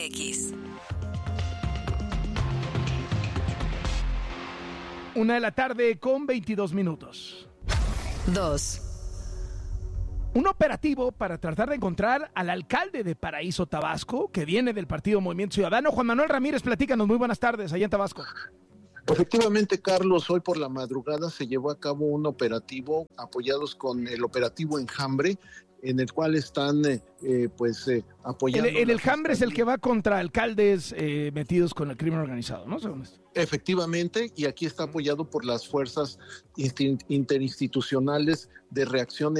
1:22 p.m. 2. Un operativo para tratar de encontrar al alcalde de Paraíso, Tabasco, que viene del partido Movimiento Ciudadano. Juan Manuel Ramírez, platícanos, muy buenas tardes, allá en Tabasco. Efectivamente, Carlos, hoy por la madrugada se llevó a cabo un operativo apoyados con el operativo Enjambre, en el cual están apoyando. El Enjambre es el que va contra alcaldes metidos con el crimen organizado, ¿no? Según esto. Efectivamente, y aquí está apoyado por las fuerzas interinstitucionales de reacción